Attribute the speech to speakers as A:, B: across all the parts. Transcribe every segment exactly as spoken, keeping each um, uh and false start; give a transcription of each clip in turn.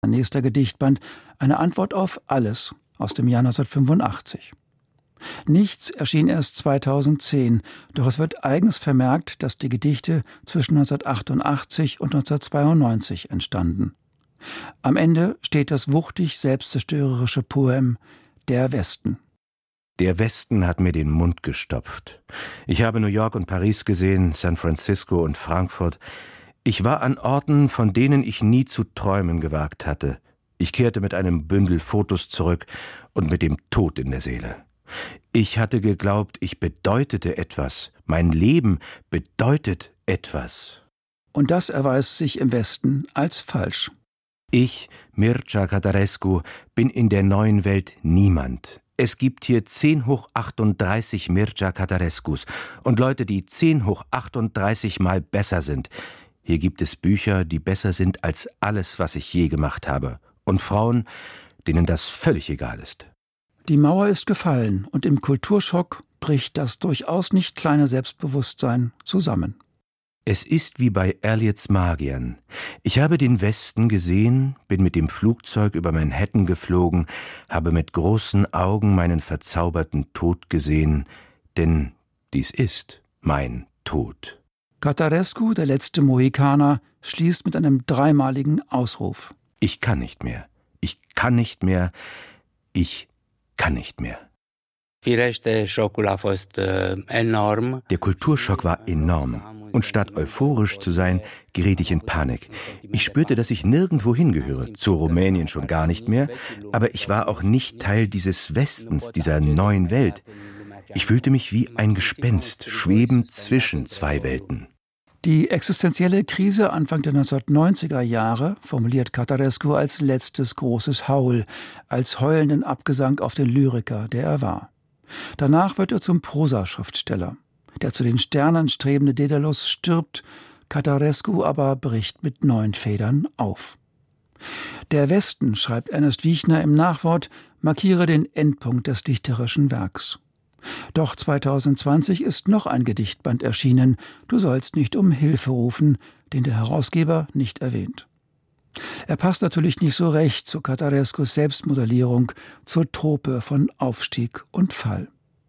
A: Sein nächster Gedichtband, eine Antwort auf alles aus dem Jahr neunzehnhundertfünfundachtzig. Nichts erschien erst zweitausendzehn, doch es wird eigens vermerkt, dass die Gedichte zwischen neunzehnhundertachtundachtzig und neunzehnhundertzweiundneunzig entstanden. Am Ende steht das wuchtig selbstzerstörerische Poem »Der Westen«.
B: Der Westen hat mir den Mund gestopft. Ich habe New York und Paris gesehen, San Francisco und Frankfurt. Ich war an Orten, von denen ich nie zu träumen gewagt hatte. Ich kehrte mit einem Bündel Fotos zurück und mit dem Tod in der Seele. Ich hatte geglaubt, ich bedeutete etwas. Mein Leben bedeutet etwas.
A: Und das erweist sich im Westen als falsch.
B: Ich, Mircea Cătărescu, bin in der neuen Welt niemand. Es gibt hier zehn hoch achtunddreißig Mircea Cătărescus und Leute, die zehn hoch achtunddreißig Mal besser sind. Hier gibt es Bücher, die besser sind als alles, was ich je gemacht habe. Und Frauen, denen das völlig egal ist.
A: Die Mauer ist gefallen und im Kulturschock bricht das durchaus nicht kleine Selbstbewusstsein zusammen.
B: Es ist wie bei Eliots Magiern. Ich habe den Westen gesehen, bin mit dem Flugzeug über Manhattan geflogen, habe mit großen Augen meinen verzauberten Tod gesehen, denn dies ist mein Tod.
A: Cătărescu, der letzte Mohikaner, schließt mit einem dreimaligen Ausruf.
B: Ich kann nicht mehr. Ich kann nicht mehr. Ich kann nicht mehr.
C: Der
B: Kulturschock war enorm. Und statt euphorisch zu sein, geriet ich in Panik. Ich spürte, dass ich nirgendwo hingehöre, zu Rumänien schon gar nicht mehr, aber ich war auch nicht Teil dieses Westens, dieser neuen Welt. Ich fühlte mich wie ein Gespenst, schwebend zwischen zwei Welten.
A: Die existenzielle Krise Anfang der neunzehnhundertneunziger Jahre formuliert Cătărescu als letztes großes Haul, als heulenden Abgesang auf den Lyriker, der er war. Danach wird er zum Prosaschriftsteller. Der zu den Sternen strebende Daedalus stirbt, Cătărescu aber bricht mit neuen Federn auf. Der Westen, schreibt Ernest Wiechner im Nachwort, markiere den Endpunkt des dichterischen Werks. Doch zweitausendzwanzig ist noch ein Gedichtband erschienen, »Du sollst nicht um Hilfe rufen«, den der Herausgeber nicht erwähnt. Er passt natürlich nicht so recht zu Cătărescus Selbstmodellierung, zur Trope von Aufstieg und Fall.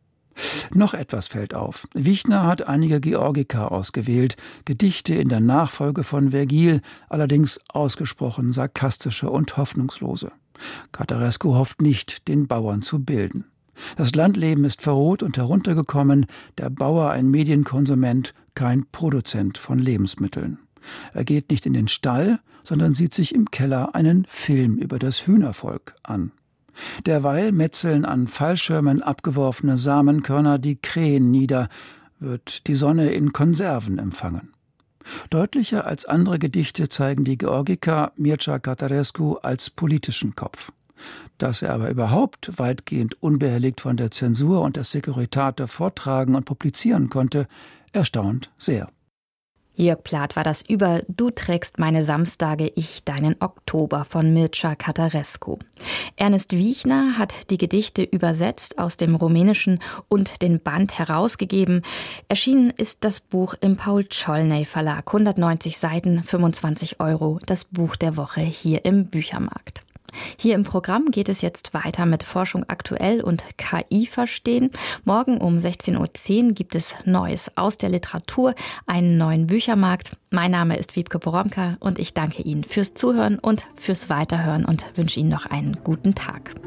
A: Noch etwas fällt auf. Wiechner hat einige Georgiker ausgewählt, Gedichte in der Nachfolge von Vergil, allerdings ausgesprochen sarkastische und hoffnungslose. Cătărescu hofft nicht, den Bauern zu bilden. Das Landleben ist verroht und heruntergekommen, der Bauer ein Medienkonsument, kein Produzent von Lebensmitteln. Er geht nicht in den Stall, sondern sieht sich im Keller einen Film über das Hühnervolk an. Derweil metzeln an Fallschirmen abgeworfene Samenkörner die Krähen nieder, wird die Sonne in Konserven empfangen. Deutlicher als andere Gedichte zeigen die Georgiker Mircea Cătărescu als politischen Kopf. Dass er aber überhaupt weitgehend unbehelligt von der Zensur und der Securitate vortragen und publizieren konnte, erstaunt sehr.
D: Jörg Plath war das über »Du trägst meine Samstage, ich deinen Oktober« von Mircea Cătărescu. Ernest Wiechner hat die Gedichte übersetzt aus dem Rumänischen und den Band herausgegeben. Erschienen ist das Buch im Paul-Czolny-Verlag. hundertneunzig Seiten, fünfundzwanzig Euro. Das Buch der Woche hier im Büchermarkt. Hier im Programm geht es jetzt weiter mit Forschung aktuell und K I verstehen. Morgen um sechzehn Uhr zehn gibt es Neues aus der Literatur, einen neuen Büchermarkt. Mein Name ist Wiebke Boromka und ich danke Ihnen fürs Zuhören und fürs Weiterhören und wünsche Ihnen noch einen guten Tag.